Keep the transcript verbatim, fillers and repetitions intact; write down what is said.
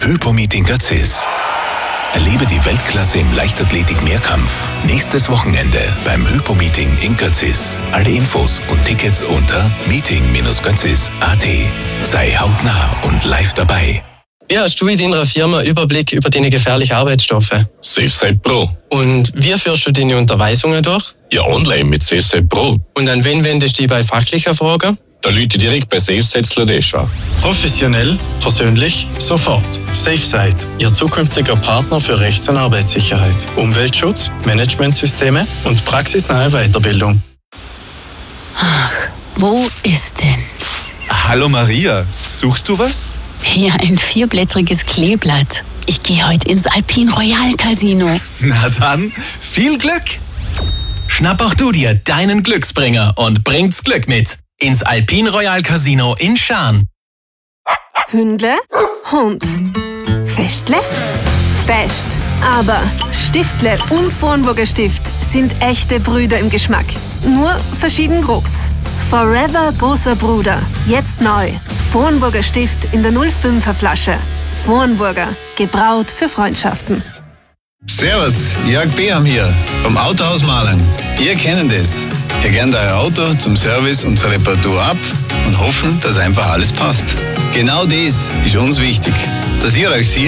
Hypo-Meeting Götzis. Erlebe die Weltklasse im Leichtathletik-Mehrkampf. Nächstes Wochenende beim Hypo-Meeting in Götzis. Alle Infos und Tickets unter meeting Bindestrich götzis Punkt at. Sei hautnah und live dabei. Wie hast du in deiner Firma Überblick über deine gefährlichen Arbeitsstoffe? SafeSite Pro. Und wie führst du deine Unterweisungen durch? Ja, online mit SafeSite Pro. Und an wen wendest du dich bei fachlichen Fragen? Da Leute direkt bei SafeSite Sladesha. Professionell, persönlich, sofort. SafeSite, Ihr zukünftiger Partner für Rechts- und Arbeitssicherheit, Umweltschutz, Managementsysteme und praxisnahe Weiterbildung. Ach, wo ist denn? Hallo Maria, suchst du was? Hier ein vierblättriges Kleeblatt. Ich gehe heute ins Alpine Royal Casino. Na dann, viel Glück! Schnapp auch du dir deinen Glücksbringer und bringt's Glück mit ins Alpine Royal Casino in Schaan. Hündle, Hund. Festle, Fest. Aber Stiftle und Vornburger Stift sind echte Brüder im Geschmack. Nur verschieden groß. Forever großer Bruder. Jetzt neu. Vornburger Stift in der null fünfer Flasche. Vornburger. Gebraut für Freundschaften. Servus, Jörg Beham hier vom Autohaus Mahlen. Ihr kennt es. Ihr kennt euer Auto zum Service und zur Reparatur ab und hoffen, dass einfach alles passt. Genau das ist uns wichtig, dass ihr euch